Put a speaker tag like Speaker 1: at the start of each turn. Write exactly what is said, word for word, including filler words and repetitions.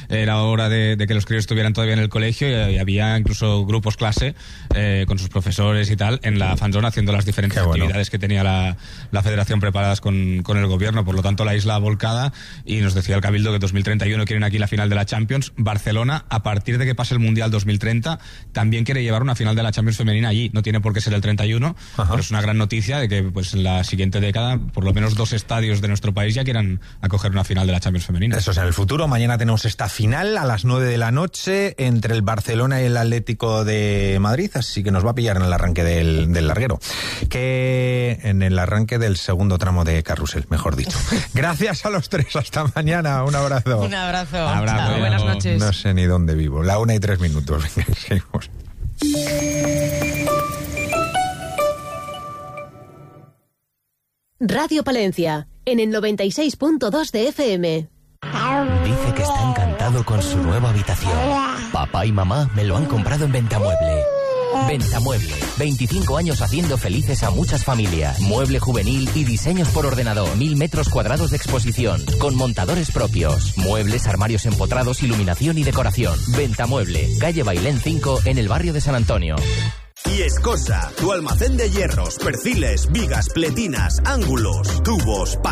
Speaker 1: era hora de, de que los críos estuvieran todavía en el colegio y, y había incluso grupos clase eh, con sus profesores y tal en la fanzone haciendo las diferentes bueno. actividades que tenía la, la federación preparadas con, con el gobierno. Por lo tanto, la isla volcada, y nos decía el Cabildo que dos mil treinta y uno quieren aquí la final de la Champions. Barcelona, a partir de que pase el Mundial dos mil treinta, también quiere llevar una final de la Champions femenina allí. No tiene por qué ser el treinta y uno, Ajá. pero es una gran noticia de que pues en la siguiente década por lo menos dos estadios de nuestro país ya quieran acoger una final de la Champions femenina.
Speaker 2: Eso es en el futuro. Mañana tenemos esta final a las nueve de la noche entre el Barcelona y el Atlético de Madrid, así que nos va a pillar en el arranque del, del larguero, que en el arranque del segundo tramo de carrusel, mejor dicho. Gracias a los tres, hasta mañana, un abrazo.
Speaker 3: Un abrazo.
Speaker 1: abrazo.
Speaker 3: Chao, buenas noches.
Speaker 2: No sé ni dónde vivo, la una y tres minutos. Venga, seguimos.
Speaker 4: Radio Palencia, en el noventa y seis punto dos de F M.
Speaker 5: Dice que está encantado con su nueva habitación. Papá y mamá me lo han comprado en Ventamueble. Ventamueble, veinticinco años haciendo felices a muchas familias. Mueble juvenil y diseños por ordenador. Mil metros cuadrados de exposición, con montadores propios. Muebles, armarios empotrados, iluminación y decoración. Ventamueble, calle Bailén cinco, en el barrio de San Antonio.
Speaker 6: Y Escosa, tu almacén de hierros, perfiles, vigas, pletinas, ángulos, tubos,